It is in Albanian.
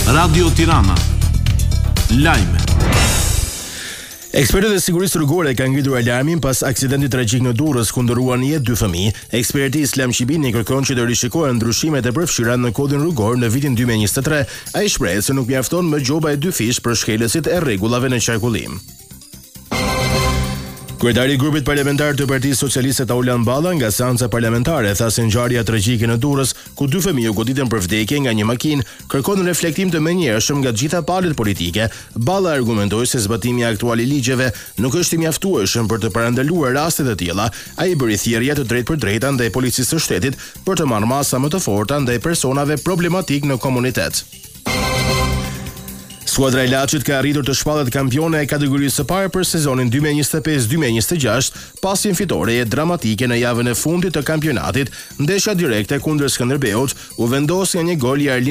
Radio Tirana. Lajme. Ekspertët e sigurisë rrugore kanë ngritur alarmin pas aksidentit tragjik në Durrës ku ndërruan jetë 2 fëmijë. Eksperti Islam Shibini kërkon që të rishikohen ndryshimet e përfshira në kodin rrugor në vitin 2023. Ai shpreh se nuk mjafton më gjoba e 2 fish për shkelësit e rregullave në qarkullim. Kryetari i grupit parlamentar të Partisë Socialiste Taulan Balla nga seanca parlamentare tha se ngjarja tragjike në Durrës, ku 2 fëmijë u goditën për vdekje nga një makinë, kërkon reflektim të menjëhershëm nga të gjitha palët politike. Balla argumentoi se zbatimi aktual i ligjeve nuk është i mjaftueshëm për të parandaluar raste të tilla. Ai bëri thirrje të drejtë për drejta ndaj policisë së shtetit për të marrë masa më të forta ndaj personave problematik në komunitet. Skuadra e Laçit ka arritur të shpallet kampione e kategorisë së parë për sezonin 2025-2026, pasi një fitoreje dramatike në javën e fundit të kampionatit. Ndeshja direkte kundër Skënderbeut u vendos nga një gol i